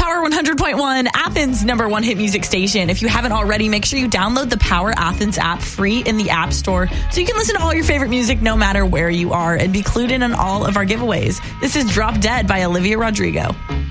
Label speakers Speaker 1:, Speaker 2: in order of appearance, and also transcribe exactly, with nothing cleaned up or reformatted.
Speaker 1: Power one hundred point one, Athens' number one hit music station. If you haven't already, make sure you download the Power Athens app free in the App Store so you can listen to all your favorite music no matter where you are and be clued in on all of our giveaways. This is Drop Dead by Olivia Rodrigo.